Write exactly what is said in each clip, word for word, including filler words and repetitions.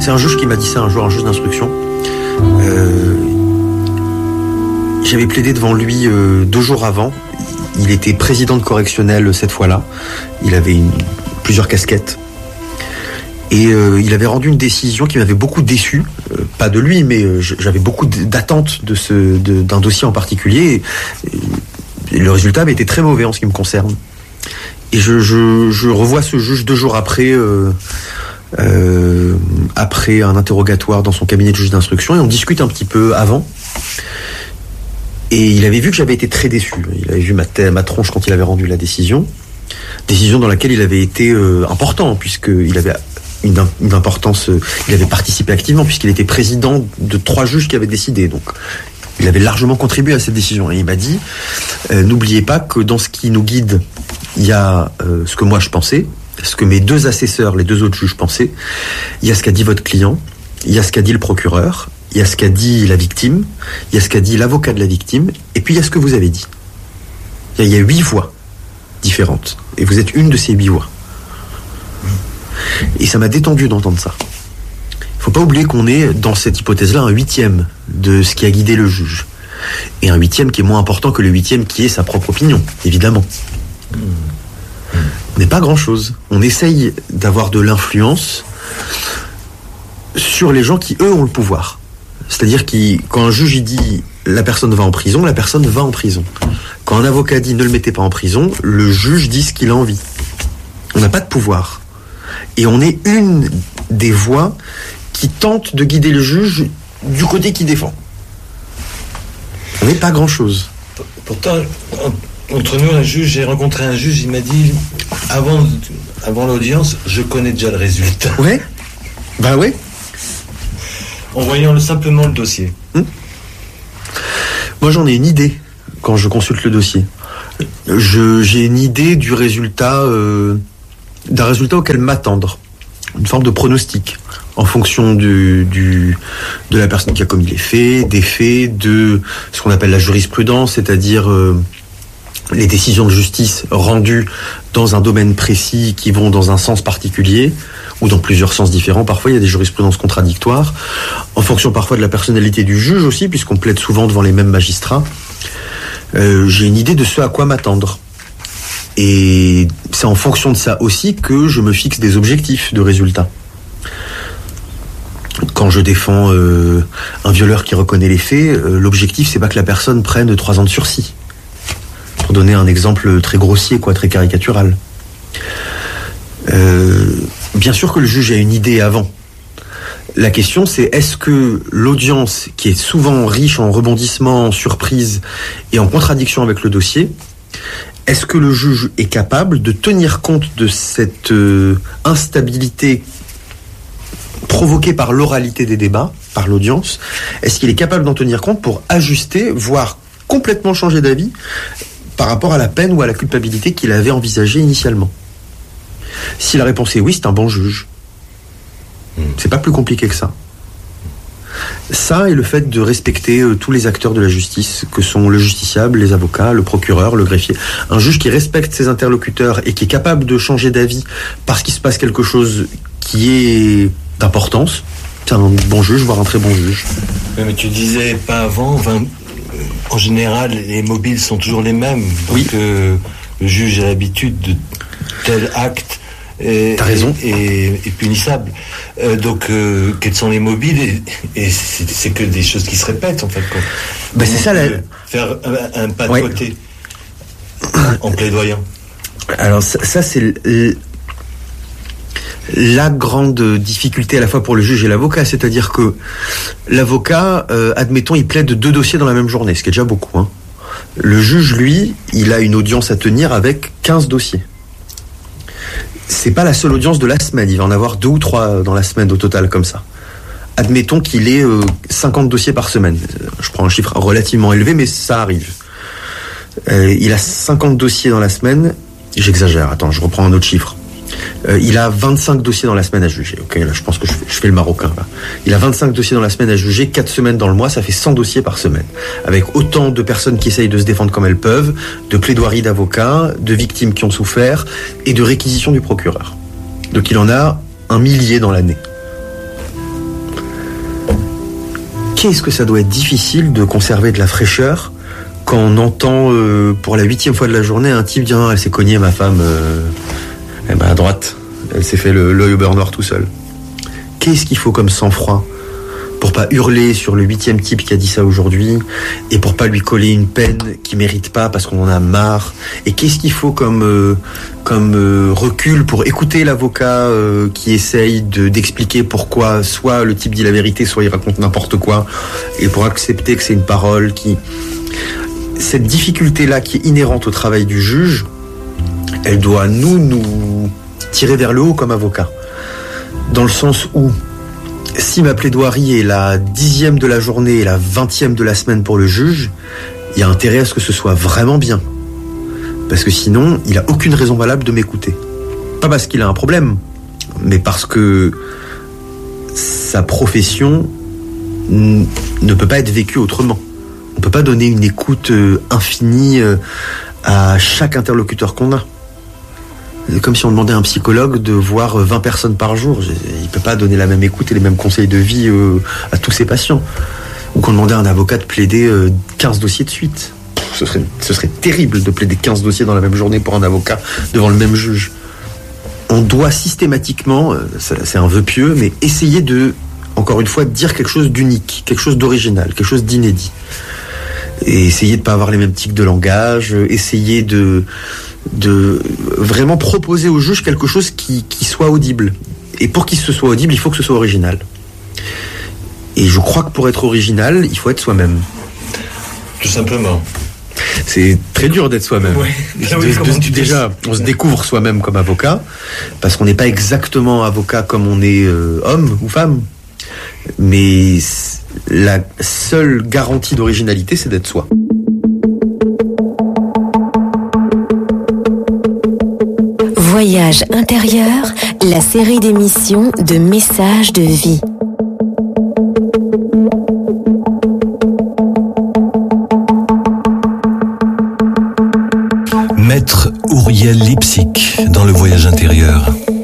c'est un juge qui m'a dit ça un jour, un juge d'instruction. Euh, j'avais plaidé devant lui euh, deux jours avant. Il était président de correctionnel cette fois-là. Il avait une, plusieurs casquettes. Et euh, il avait rendu une décision qui m'avait beaucoup déçu. Euh, pas de lui, mais euh, j'avais beaucoup d'attentes de ce, de, d'un dossier en particulier. Et, et le résultat avait été très mauvais en ce qui me concerne. Et je, je, je revois ce juge deux jours après... Euh, Euh, après un interrogatoire dans son cabinet de juge d'instruction, et on discute un petit peu avant, et il avait vu que j'avais été très déçu. Il avait vu ma, t- ma tronche quand il avait rendu la décision, décision dans laquelle il avait été euh, important, puisqu'il avait une, une importance, euh, il avait participé activement, puisqu'il était président de trois juges qui avaient décidé, donc il avait largement contribué à cette décision. Et il m'a dit, euh, n'oubliez pas que dans ce qui nous guide, il y a euh, ce que moi je pensais, ce que mes deux assesseurs, les deux autres juges pensaient, il y a ce qu'a dit votre client, il y a ce qu'a dit le procureur, il y a ce qu'a dit la victime, il y a ce qu'a dit l'avocat de la victime, et puis il y a ce que vous avez dit. Il y a, il y a huit voix différentes, et vous êtes une de ces huit voix. Et ça m'a détendu d'entendre ça. Il ne faut pas oublier qu'on est, dans cette hypothèse-là, un huitième de ce qui a guidé le juge. Et un huitième qui est moins important que le huitième qui est sa propre opinion, évidemment. Mais pas grand-chose. On essaye d'avoir de l'influence sur les gens qui, eux, ont le pouvoir. C'est-à-dire que quand un juge il dit « la personne va en prison », la personne va en prison. Quand un avocat dit « ne le mettez pas en prison », le juge dit ce qu'il a envie. On n'a pas de pouvoir. Et on est une des voix qui tente de guider le juge du côté qu'il défend. On n'est pas grand-chose. Pourtant... Entre nous, un juge, j'ai rencontré un juge, il m'a dit, avant, avant l'audience, je connais déjà le résultat. Ouais. Bah ouais. En voyant le, simplement le dossier. Hum. Moi, j'en ai une idée quand je consulte le dossier. Je, j'ai une idée du résultat, euh, d'un résultat auquel m'attendre. Une forme de pronostic. En fonction du, du, de la personne qui a commis les faits, des faits, de ce qu'on appelle la jurisprudence, c'est-à-dire... Euh, les décisions de justice rendues dans un domaine précis qui vont dans un sens particulier ou dans plusieurs sens différents. Parfois, il y a des jurisprudences contradictoires, en fonction parfois de la personnalité du juge aussi, puisqu'on plaide souvent devant les mêmes magistrats. Euh, j'ai une idée de ce à quoi m'attendre. Et c'est en fonction de ça aussi que je me fixe des objectifs de résultats. Quand je défends euh, un violeur qui reconnaît les faits, euh, l'objectif, c'est pas que la personne prenne trois ans de sursis. Pour donner un exemple très grossier, quoi, très caricatural. Euh, bien sûr que le juge a une idée avant. La question, c'est est-ce que l'audience, qui est souvent riche en rebondissements, en surprises et en contradiction avec le dossier, est-ce que le juge est capable de tenir compte de cette euh, instabilité provoquée par l'oralité des débats, par l'audience? Est-ce qu'il est capable d'en tenir compte pour ajuster, voire complètement changer d'avis par rapport à la peine ou à la culpabilité qu'il avait envisagée initialement? Si la réponse est oui, c'est un bon juge. Mmh. C'est pas plus compliqué que ça. Ça et le fait de respecter euh, tous les acteurs de la justice, que sont le justiciable, les avocats, le procureur, le greffier. Un juge qui respecte ses interlocuteurs et qui est capable de changer d'avis parce qu'il se passe quelque chose qui est d'importance, c'est un bon juge, voire un très bon juge. Oui, mais tu disais pas avant, enfin, en général, les mobiles sont toujours les mêmes. Donc, oui. euh, le juge a l'habitude de tel acte est, T'as raison. est, est, est punissable. Euh, donc, euh, quels sont les mobiles? Et, et c'est, c'est que des choses qui se répètent, en fait. Quoi. Ben c'est ça, la... Faire un, un pas de ouais. côté en plaidoyant. Alors, ça, ça c'est... Le... la grande difficulté à la fois pour le juge et l'avocat, c'est-à-dire que l'avocat, euh, admettons, il plaide deux dossiers dans la même journée, ce qui est déjà beaucoup. Hein. Le juge, lui, il a une audience à tenir avec quinze dossiers. C'est pas la seule audience de la semaine, il va en avoir deux ou trois dans la semaine au total, comme ça. Admettons qu'il ait euh, cinquante dossiers par semaine. Je prends un chiffre relativement élevé, mais ça arrive. Euh, il a cinquante dossiers dans la semaine, j'exagère, attends, je reprends un autre chiffre. Euh, il a vingt-cinq dossiers dans la semaine à juger. Ok, là, je pense que je fais, je fais le marocain. Là. Il a vingt-cinq dossiers dans la semaine à juger, quatre semaines dans le mois, ça fait cent dossiers par semaine. Avec autant de personnes qui essayent de se défendre comme elles peuvent, de plaidoiries d'avocats, de victimes qui ont souffert et de réquisitions du procureur. Donc il en a un millier dans l'année. qu'est-ce que ça doit être difficile de conserver de la fraîcheur quand on entend euh, pour la huitième fois de la journée un type dire ah, elle s'est cognée ma femme euh, eh ben, à droite, elle s'est fait le, l'œil au beurre noir tout seul. Qu'est-ce qu'il faut comme sang-froid pour pas hurler sur le huitième type qui a dit ça aujourd'hui et pour pas lui coller une peine qu'il mérite pas parce qu'on en a marre. Et qu'est-ce qu'il faut comme euh, comme euh, recul pour écouter l'avocat euh, qui essaye de, d'expliquer pourquoi soit le type dit la vérité, soit il raconte n'importe quoi, et pour accepter que c'est une parole qui... Cette difficulté-là qui est inhérente au travail du juge, elle doit nous nous tirer vers le haut comme avocat, dans le sens où si ma plaidoirie est la dixième de la journée et la vingtième de la semaine pour le juge, il y a intérêt à ce que ce soit vraiment bien. Parce que sinon, il n'a aucune raison valable de m'écouter. Pas parce qu'il a un problème, mais parce que sa profession n- ne peut pas être vécue autrement. On ne peut pas donner une écoute euh, infinie euh, à chaque interlocuteur qu'on a. C'est comme si on demandait à un psychologue de voir vingt personnes par jour. Il ne peut pas donner la même écoute et les mêmes conseils de vie euh, à tous ses patients. Ou qu'on demandait à un avocat de plaider euh, quinze dossiers de suite. Ce serait, ce serait terrible de plaider quinze dossiers dans la même journée pour un avocat devant le même juge. On doit systématiquement, euh, c'est un vœu pieux, mais essayer de, encore une fois, dire quelque chose d'unique, quelque chose d'original, quelque chose d'inédit. Et essayer de ne pas avoir les mêmes tics de langage, essayer de... de vraiment proposer au juge quelque chose qui, qui soit audible. Et pour qu'il se soit audible, il faut que ce soit original. Et je crois que pour être original, il faut être soi-même. Tout simplement. C'est très dur d'être soi-même. Ouais. De, oui, de, de, déjà, on se découvre soi-même comme avocat, parce qu'on n'est pas exactement avocat comme on est euh, homme ou femme. Mais la seule garantie d'originalité, c'est d'être soi. Voyage intérieur, la série d'émissions de messages de vie. Maître Ouriel Lipsic dans le voyage intérieur.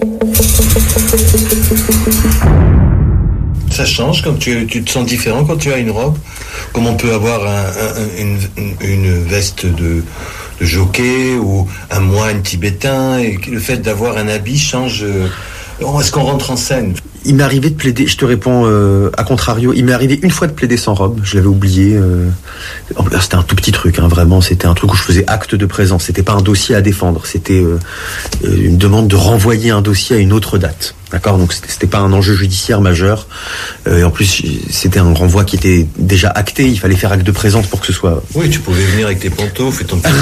Ça change quand tu, tu te sens différent quand tu as une robe, comme on peut avoir un, un, une, une veste de, de jockey ou un moine tibétain, et le fait d'avoir un habit change. Est-ce qu'on rentre en scène? Il m'est arrivé de plaider, je te réponds euh, à contrario, il m'est arrivé une fois de plaider sans robe, je l'avais oublié. Euh, c'était un tout petit truc, hein, vraiment, c'était un truc où je faisais acte de présence, c'était pas un dossier à défendre, c'était euh, une demande de renvoyer un dossier à une autre date. D'accord, donc c'était, c'était pas un enjeu judiciaire majeur. Euh, et en plus, c'était un renvoi qui était déjà acté. Il fallait faire acte de présence pour que ce soit. Oui, tu pouvais venir avec tes pantoufles et ton petit.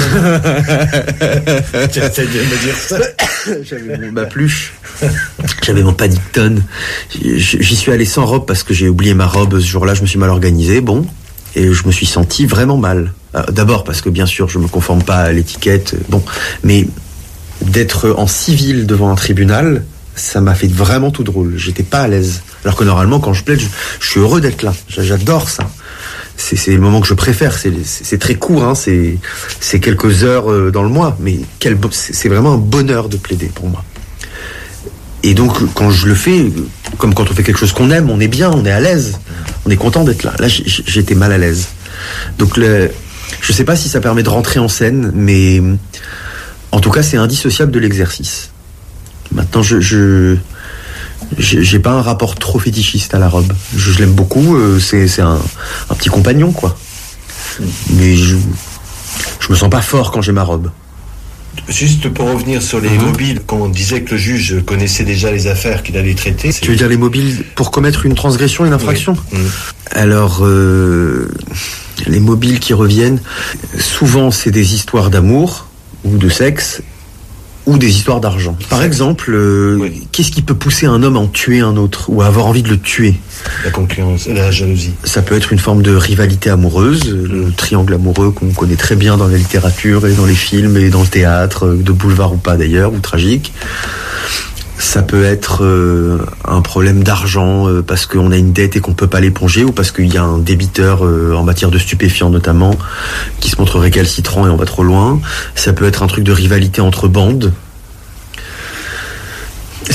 Tu essaies de me dire ça. J'avais ma pluche. J'avais mon Paddington. J'y suis allé sans robe parce que j'ai oublié ma robe ce jour-là. Je me suis mal organisé. Bon. Et je me suis senti vraiment mal. D'abord parce que bien sûr, je me conforme pas à l'étiquette. Bon. Mais d'être en civil devant un tribunal, ça m'a fait vraiment tout drôle. J'étais pas à l'aise. Alors que normalement, quand je plaide, je, je suis heureux d'être là. J'adore ça. C'est, c'est le moment que je préfère. C'est, c'est, c'est très court, hein. C'est, c'est quelques heures dans le mois. Mais quel, c'est vraiment un bonheur de plaider pour moi. Et donc, quand je le fais, comme quand on fait quelque chose qu'on aime, on est bien, on est à l'aise. On est content d'être là. Là, j'étais mal à l'aise. Donc, le, je sais pas si ça permet de rentrer en scène, mais en tout cas, c'est indissociable de l'exercice. Maintenant, je, je j'ai pas un rapport trop fétichiste à la robe. Je, je l'aime beaucoup. Euh, c'est, c'est un, un petit compagnon, quoi. Mais je, je me sens pas fort quand j'ai ma robe. Juste pour revenir sur les mmh. mobiles, quand on disait que le juge connaissait déjà les affaires qu'il allait traiter. Tu veux dire les mobiles pour commettre une transgression, une infraction? Oui. Mmh. Alors, euh, les mobiles qui reviennent, souvent c'est des histoires d'amour ou de sexe, ou des histoires d'argent. Par exemple, euh, oui. Qu'est-ce qui peut pousser un homme à en tuer un autre ou à avoir envie de le tuer? La concurrence, la jalousie. Ça peut être une forme de rivalité amoureuse, mmh. le triangle amoureux qu'on connaît très bien dans la littérature et dans les films et dans le théâtre, de boulevard ou pas d'ailleurs, ou tragique. Ça peut être euh, un problème d'argent euh, parce qu'on a une dette et qu'on peut pas l'éponger, ou parce qu'il y a un débiteur euh, en matière de stupéfiants notamment qui se montre récalcitrant et on va trop loin. Ça peut être un truc de rivalité entre bandes. Ça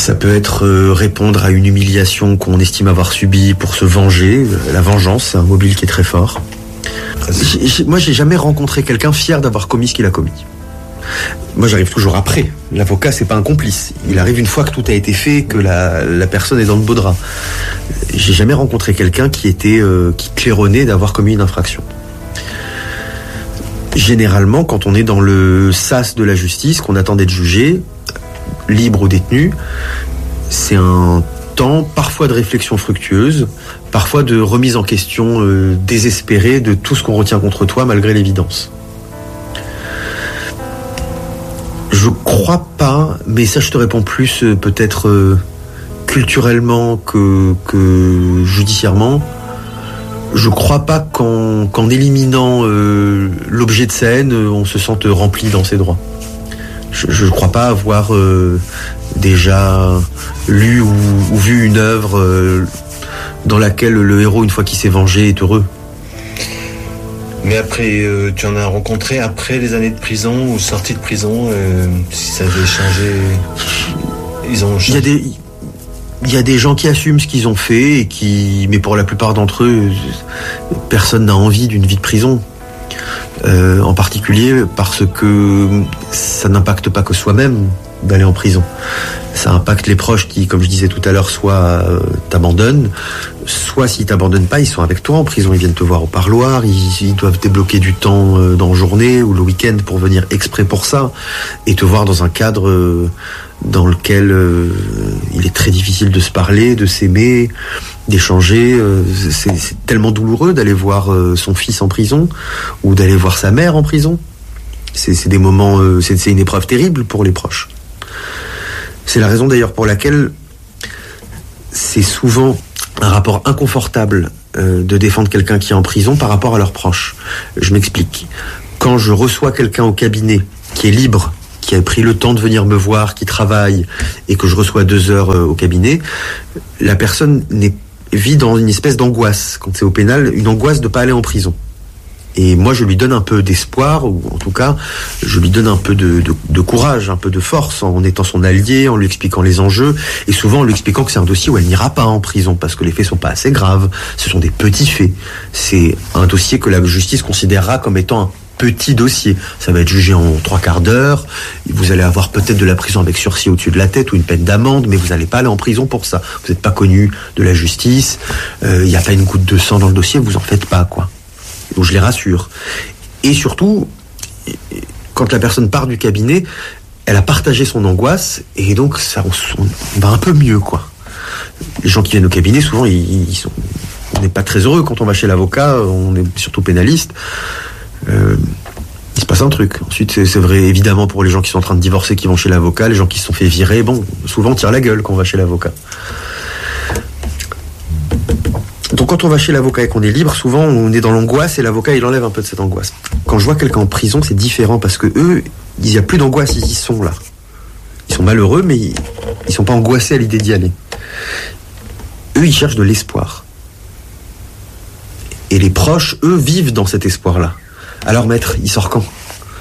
Ça peut être euh, répondre à une humiliation qu'on estime avoir subie pour se venger. La vengeance, c'est un mobile qui est très fort. J'ai, j'ai, moi, j'ai jamais rencontré quelqu'un fier d'avoir commis ce qu'il a commis. Moi, j'arrive toujours après. L'avocat, c'est pas un complice. Il arrive une fois que tout a été fait, que la, la personne est dans le beau drap. J'ai jamais rencontré quelqu'un qui était euh, qui claironnait d'avoir commis une infraction. Généralement, quand on est dans le sas de la justice, qu'on attend d'être jugé, libre ou détenu, c'est un temps parfois de réflexion fructueuse, parfois de remise en question euh, désespérée de tout ce qu'on retient contre toi malgré l'évidence. Je crois pas, mais ça je te réponds plus euh, peut-être euh, culturellement que, que judiciairement. Je crois pas qu'en, qu'en éliminant euh, l'objet de sa haine, on se sente rempli dans ses droits. Je ne crois pas avoir euh, déjà lu ou, ou vu une œuvre euh, dans laquelle le héros, une fois qu'il s'est vengé, est heureux. Mais après, euh, tu en as rencontré après les années de prison ou sortie de prison, euh, si ça avait changé, ils ont changé. Il y a des, il y a des gens qui assument ce qu'ils ont fait et qui, mais pour la plupart d'entre eux, personne n'a envie d'une vie de prison. Euh, en particulier parce que ça n'impacte pas que soi-même d'aller en prison. Ça impacte les proches qui, comme je disais tout à l'heure, soit euh, t'abandonnent, soit s'ils t'abandonnent pas, ils sont avec toi en prison, ils viennent te voir au parloir, ils, ils doivent débloquer du temps euh, dans la journée ou le week-end pour venir exprès pour ça et te voir dans un cadre euh, dans lequel euh, il est très difficile de se parler, de s'aimer, d'échanger. Euh, c'est, c'est tellement douloureux d'aller voir euh, son fils en prison ou d'aller voir sa mère en prison. C'est, c'est des moments, euh, c'est, c'est une épreuve terrible pour les proches. C'est la raison d'ailleurs pour laquelle c'est souvent un rapport inconfortable euh, de défendre quelqu'un qui est en prison par rapport à leurs proches. Je m'explique. Quand je reçois quelqu'un au cabinet qui est libre, qui a pris le temps de venir me voir, qui travaille, et que je reçois deux heures euh, au cabinet, la personne n'est, vit dans une espèce d'angoisse, quand c'est au pénal, une angoisse de ne pas aller en prison. Et moi, je lui donne un peu d'espoir, ou en tout cas, je lui donne un peu de, de, de courage, un peu de force, en étant son allié, en lui expliquant les enjeux, et souvent en lui expliquant que c'est un dossier où elle n'ira pas en prison, parce que les faits sont pas assez graves, ce sont des petits faits. C'est un dossier que la justice considérera comme étant un petit dossier. Ça va être jugé en trois quarts d'heure, vous allez avoir peut-être de la prison avec sursis au-dessus de la tête, ou une peine d'amende, mais vous n'allez pas aller en prison pour ça. Vous n'êtes pas connu de la justice, il euh, n'y a pas une goutte de sang dans le dossier, vous en faites pas, quoi. Donc je les rassure. Et surtout, quand la personne part du cabinet, elle a partagé son angoisse, et donc ça, on, on va un peu mieux, quoi. Les gens qui viennent au cabinet, souvent, ils, ils sont, on n'est pas très heureux quand on va chez l'avocat, on est surtout pénaliste. Euh, il se passe un truc. Ensuite, c'est, c'est vrai, évidemment, pour les gens qui sont en train de divorcer, qui vont chez l'avocat, les gens qui se sont fait virer, bon, souvent on tire la gueule quand on va chez l'avocat. Donc quand on va chez l'avocat et qu'on est libre, souvent on est dans l'angoisse et l'avocat il enlève un peu de cette angoisse. Quand je vois quelqu'un en prison, c'est différent parce que eux, il n'y a plus d'angoisse, ils y sont là. Ils sont malheureux, mais ils ne sont pas angoissés à l'idée d'y aller. Eux, ils cherchent de l'espoir. Et les proches, eux, vivent dans cet espoir-là. Alors maître, il sort quand ?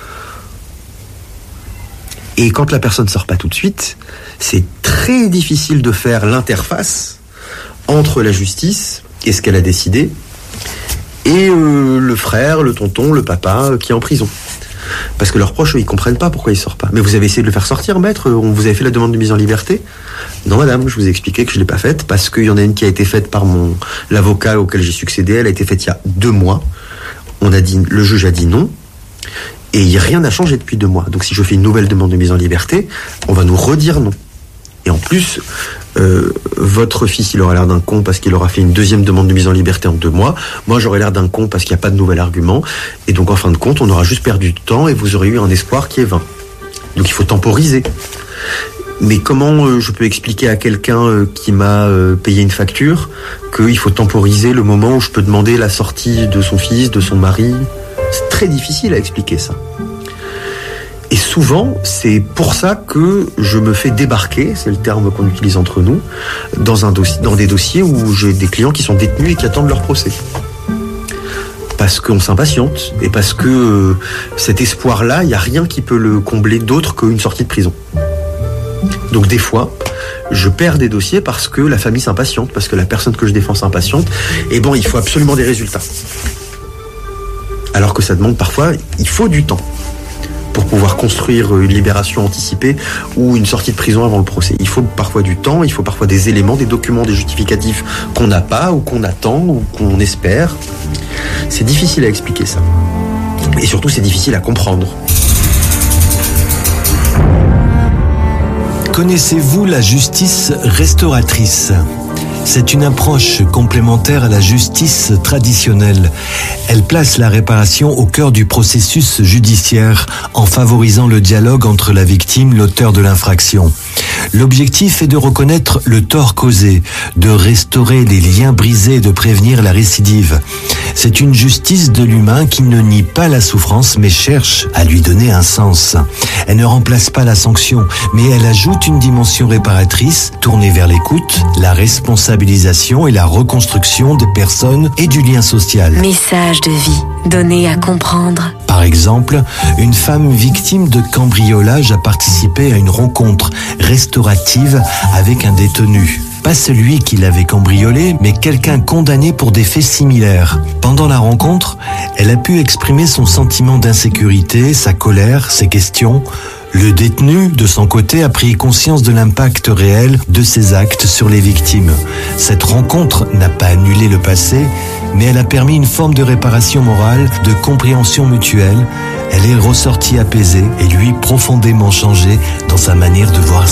Et quand la personne ne sort pas tout de suite, c'est très difficile de faire l'interface entre la justice et ce qu'elle a décidé, et euh, le frère, le tonton, le papa euh, qui est en prison. Parce que leurs proches, eux, ils comprennent pas pourquoi il sort pas. Mais vous avez essayé de le faire sortir, maître ? On vous avait fait la demande de mise en liberté ? Non, madame, je vous ai expliqué que je l'ai pas faite, parce qu'il y en a une qui a été faite par mon l'avocat auquel j'ai succédé, elle a été faite il y a deux mois. On a dit, le juge a dit non, et rien n'a changé depuis deux mois. Donc si je fais une nouvelle demande de mise en liberté, on va nous redire non. Et en plus, euh, votre fils, il aura l'air d'un con parce qu'il aura fait une deuxième demande de mise en liberté en deux mois. Moi, j'aurai l'air d'un con parce qu'il n'y a pas de nouvel argument. Et donc, en fin de compte, on aura juste perdu du temps et vous aurez eu un espoir qui est vain. Donc, il faut temporiser. Mais comment euh, je peux expliquer à quelqu'un euh, qui m'a euh, payé une facture qu'il faut temporiser le moment où je peux demander la sortie de son fils, de son mari ? C'est très difficile à expliquer ça. Et souvent, c'est pour ça que je me fais débarquer, c'est le terme qu'on utilise entre nous, dans, un dossier, dans des dossiers où j'ai des clients qui sont détenus et qui attendent leur procès. Parce qu'on s'impatiente et parce que euh, cet espoir-là, il n'y a rien qui peut le combler d'autre qu'une sortie de prison. Donc des fois, je perds des dossiers parce que la famille s'impatiente, parce que la personne que je défends s'impatiente, et bon, il faut absolument des résultats. Alors que ça demande parfois, il faut du temps pour pouvoir construire une libération anticipée ou une sortie de prison avant le procès. Il faut parfois du temps, il faut parfois des éléments, des documents, des justificatifs qu'on n'a pas ou qu'on attend ou qu'on espère. C'est difficile à expliquer ça. Et surtout, c'est difficile à comprendre. Connaissez-vous la justice restauratrice ? C'est une approche complémentaire à la justice traditionnelle. Elle place la réparation au cœur du processus judiciaire en favorisant le dialogue entre la victime et l'auteur de l'infraction. L'objectif est de reconnaître le tort causé, de restaurer les liens brisés et de prévenir la récidive. C'est une justice de l'humain qui ne nie pas la souffrance mais cherche à lui donner un sens. Elle ne remplace pas la sanction, mais elle ajoute une dimension réparatrice tournée vers l'écoute, la responsabilisation et la reconstruction des personnes et du lien social. Message de vie donné à comprendre. Par exemple, une femme victime de cambriolage a participé à une rencontre restaurative avec un détenu. Pas celui qui l'avait cambriolé, mais quelqu'un condamné pour des faits similaires. Pendant la rencontre, elle a pu exprimer son sentiment d'insécurité, sa colère, ses questions. Le détenu, de son côté, a pris conscience de l'impact réel de ses actes sur les victimes. Cette rencontre n'a pas annulé le passé, mais elle a permis une forme de réparation morale, de compréhension mutuelle. Elle est ressortie apaisée et lui profondément changée dans sa manière de voir